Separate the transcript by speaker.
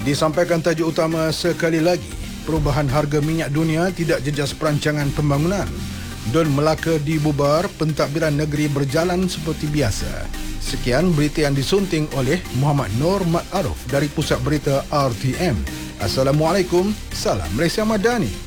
Speaker 1: Disampaikan tajuk utama sekali lagi, perubahan harga minyak dunia tidak jejas perancangan pembangunan. Dun Melaka dibubar, pentadbiran negeri berjalan seperti biasa. Sekian berita yang disunting oleh Muhammad Nur Mat Aruf dari Pusat Berita RTM. Assalamualaikum, salam Malaysia Madani.